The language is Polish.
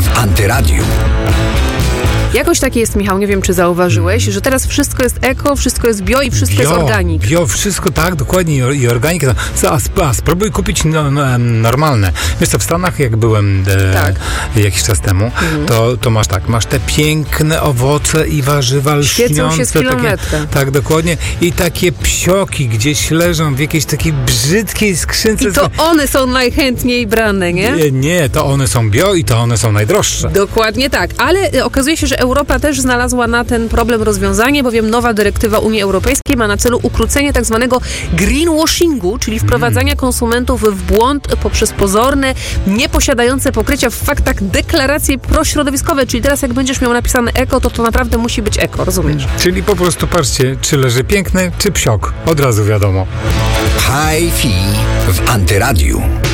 w Antyradiu. Jakoś takie jest, Michał, nie wiem, czy zauważyłeś, że teraz wszystko jest eko, wszystko jest bio i wszystko jest organik. Bio, wszystko tak, dokładnie i organik. Spróbuj kupić normalne. Wiesz co, w Stanach, jak byłem jakiś czas temu, to masz te piękne owoce i warzywa lśniące. Świecą się z kilometra. Tak, dokładnie. I takie psioki gdzieś leżą w jakiejś takiej brzydkiej skrzynce. I to one są najchętniej brane, nie? Nie, to one są bio i to one są najdroższe. Dokładnie tak, ale okazuje się, że Europa też znalazła na ten problem rozwiązanie, bowiem nowa dyrektywa Unii Europejskiej ma na celu ukrócenie tak zwanego greenwashingu, czyli wprowadzania konsumentów w błąd poprzez pozorne, nieposiadające pokrycia w faktach deklaracje prośrodowiskowe, czyli teraz jak będziesz miał napisane eko, to naprawdę musi być eko, rozumiesz? Czyli po prostu patrzcie, czy leży piękny, czy psiok. Od razu wiadomo. Hi-Fi w Antyradiu.